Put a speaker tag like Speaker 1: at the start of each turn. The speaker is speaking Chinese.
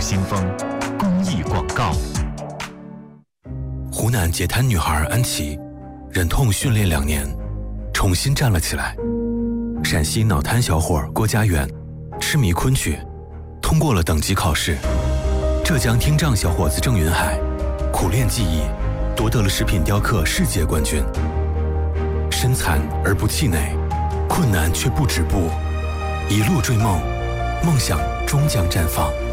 Speaker 1: 新风公益广告。
Speaker 2: 湖南截瘫女孩安琪，忍痛训练2年，重新站了起来。陕西脑瘫小伙郭家园，痴迷昆曲，通过了等级考试。浙江听障小伙子郑云海，苦练技艺，夺得了食品雕刻世界冠军。身残而不气馁，困难却不止步，一路追梦，梦想终将绽放。